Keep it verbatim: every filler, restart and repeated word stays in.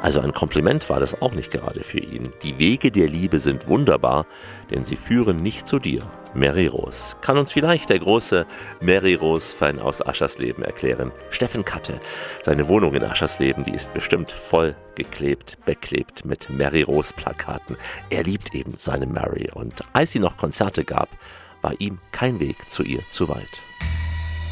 Also ein Kompliment war das auch nicht gerade für ihn. Die Wege der Liebe sind wunderbar, denn sie führen nicht zu dir. Mary Rose. Kann uns vielleicht der große Mary Rose-Fan aus Aschersleben erklären. Steffen Katte. Seine Wohnung in Aschersleben, die ist bestimmt voll geklebt, beklebt mit Mary Rose-Plakaten. Er liebt eben seine Mary und als sie noch Konzerte gab, war ihm kein Weg zu ihr zu weit.